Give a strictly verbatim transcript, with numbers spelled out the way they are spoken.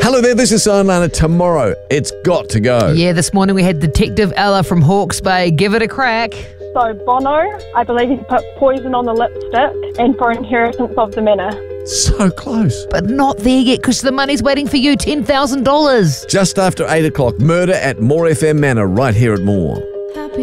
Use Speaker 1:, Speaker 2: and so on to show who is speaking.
Speaker 1: Hello there, this is Silent Tomorrow, it's got to go.
Speaker 2: Yeah, this morning we had Detective Ella from Hawke's Bay. Give it a crack.
Speaker 3: So Bono, I believe he put poison on the lipstick, and for Inheritance of the Manor.
Speaker 1: So close.
Speaker 2: But not there yet, because the money's waiting for you, ten thousand dollars.
Speaker 1: Just after eight o'clock, Murder at More F M Manor, right here at More.